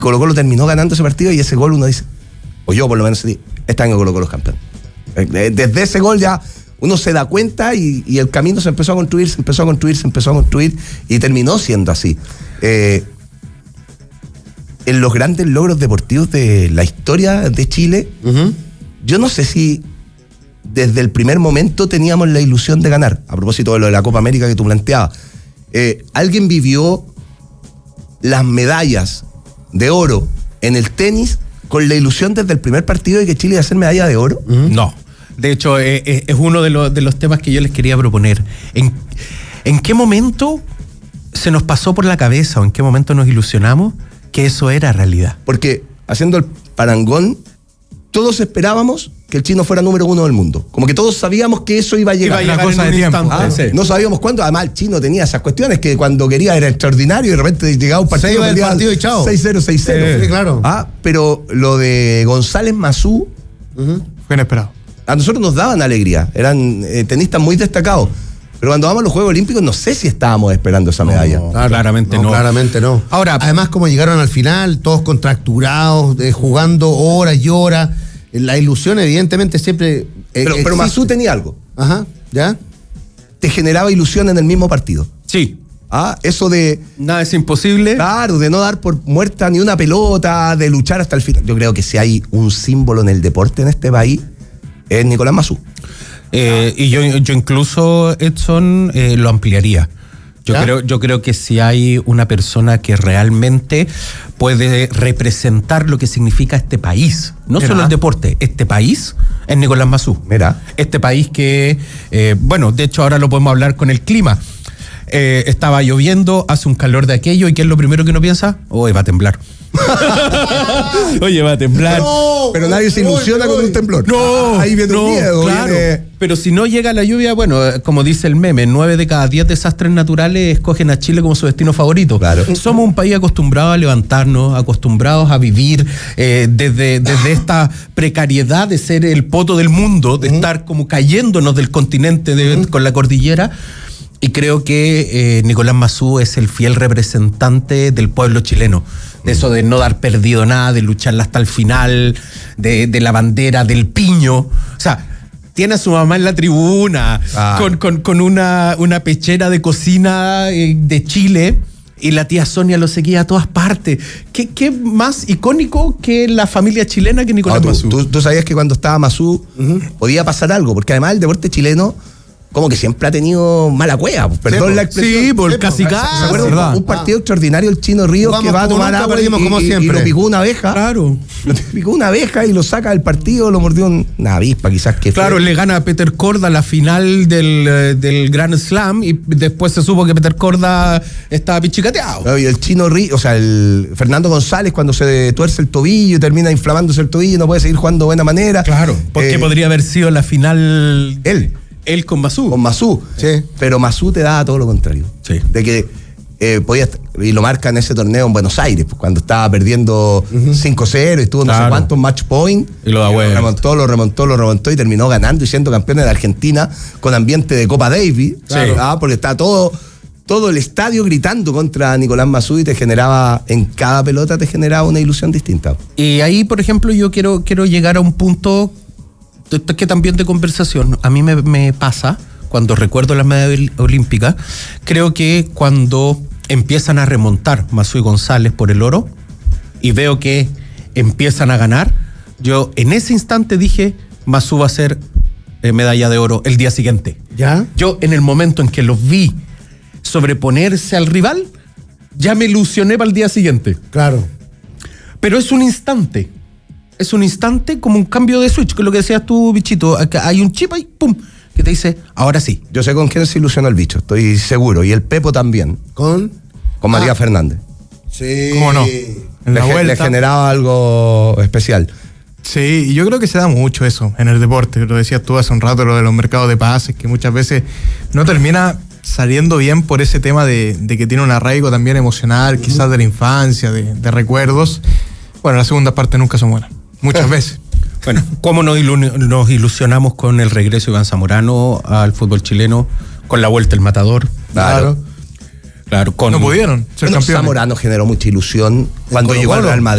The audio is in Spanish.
Colo-Colo terminó ganando ese partido y ese gol uno dice, o yo por lo menos, este año Colo-Colo es campeón. Desde ese gol ya uno se da cuenta y el camino se empezó a construir y terminó siendo así. En los grandes logros deportivos de la historia de Chile, yo no sé si desde el primer momento teníamos la ilusión de ganar. A propósito de lo de la Copa América que tú planteabas, ¿alguien vivió las medallas de oro en el tenis con la ilusión desde el primer partido de que Chile iba a hacer medalla de oro? No. De hecho, es uno de los temas que yo les quería proponer. ¿En qué momento se nos pasó por la cabeza o en qué momento nos ilusionamos que eso era realidad? Porque haciendo el parangón, todos esperábamos que el chino fuera número 1 del mundo. Como que todos sabíamos que eso iba a llegar. Iba a llegar en un instante. Sí. No sabíamos cuándo. Además, el chino tenía esas cuestiones que cuando quería era extraordinario y de repente llegaba un partido. Se iba el partido y chao. 6-0, 6-0. Sí, claro. Pero lo de González Mazú fue inesperado. A nosotros nos daban alegría. Eran tenistas muy destacados. Pero cuando vamos a los Juegos Olímpicos, no sé si estábamos esperando esa medalla. No, claramente no. Ahora, además, como llegaron al final, todos contracturados, jugando horas y horas, la ilusión, evidentemente, siempre. Pero Mazú tenía algo. Ajá, ¿ya? Te generaba ilusión en el mismo partido. Sí. Eso de. Nada es imposible. Claro, de no dar por muerta ni una pelota, de luchar hasta el final. Yo creo que si hay un símbolo en el deporte en este país, es Nicolás Mazú. Y yo incluso, Edson, lo ampliaría. Yo creo que si hay una persona que realmente puede representar lo que significa este país, no solo el deporte, este país, es Nicolás Mazú. Este país que, de hecho ahora lo podemos hablar con el clima. Estaba lloviendo, hace un calor de aquello, ¿y qué es lo primero que uno piensa? Va a temblar. Oye, va a temblar. No, pero nadie se ilusiona con un temblor. Ahí viene el miedo. Claro. Pero si no llega la lluvia, como dice el meme, 9 de cada 10 desastres naturales escogen a Chile como su destino favorito. Claro. Somos un país acostumbrado a levantarnos, acostumbrados a vivir desde esta precariedad de ser el poto del mundo, de estar como cayéndonos del continente con la cordillera. Y creo que Nicolás Mazú es el fiel representante del pueblo chileno. De eso de no dar perdido nada, de lucharla hasta el final, de la bandera, del piño. O sea, tiene a su mamá en la tribuna, con una pechera de cocina de Chile, y la tía Sonia lo seguía a todas partes. ¿Qué más icónico que la familia chilena que Nicolás Mazú? Tú sabías que cuando estaba Mazú podía pasar algo, porque además el deporte chileno como que siempre ha tenido mala cueva, perdón la expresión. Sí, por casi ¿Se acuerdan? Un partido extraordinario, el Chino Ríos, que va a tomar agua y lo picó una abeja. Claro. Lo picó una abeja y lo saca del partido, lo mordió una avispa, quizás que claro, le gana a Peter Korda la final del Grand Slam y después se supo que Peter Korda estaba pichicateado. Y el Chino Ríos, o sea, el Fernando González, cuando se tuerce el tobillo y termina inflamándose el tobillo, no puede seguir jugando de buena manera. Claro, porque podría haber sido la final él con Mazú. Con Mazú. Sí. Pero Mazú te daba todo lo contrario. Sí. De que podía, y lo marca en ese torneo en Buenos Aires, pues, cuando estaba perdiendo 5-0 y estuvo no sé cuántos match point. Y lo remontó y terminó ganando y siendo campeón de Argentina con ambiente de Copa Davis. Claro. Porque está todo el estadio gritando contra Nicolás Mazú y en cada pelota te generaba una ilusión distinta. Y ahí, por ejemplo, yo quiero llegar a un punto que también de conversación. A mí me pasa, cuando recuerdo las medallas olímpicas, creo que cuando empiezan a remontar Mazú y González por el oro y veo que empiezan a ganar, yo en ese instante dije, Mazú va a ser medalla de oro el día siguiente. ¿Ya? Yo en el momento en que los vi sobreponerse al rival, ya me ilusioné para el día siguiente. Claro. Pero es un instante. Es un instante como un cambio de switch, que es lo que decías tú, bichito. Hay un chip ahí, pum, que te dice, ahora sí. Yo sé con quién se ilusionó el bicho, estoy seguro. Y el Pepo también. ¿Con María Fernández. Sí. ¿Cómo no? Le generaba algo especial. Sí, y yo creo que se da mucho eso en el deporte. Lo decías tú hace un rato, lo de los mercados de pases, que muchas veces no termina saliendo bien por ese tema de que tiene un arraigo también emocional, quizás de la infancia, de recuerdos. Bueno, la segunda parte nunca son buenas. Muchas veces. Bueno, ¿cómo nos ilusionamos con el regreso de Iván Zamorano al fútbol chileno? Con la vuelta del Matador. Claro. Claro, no pudieron ser campeones. Zamorano generó mucha ilusión cuando llegó al Real Madrid.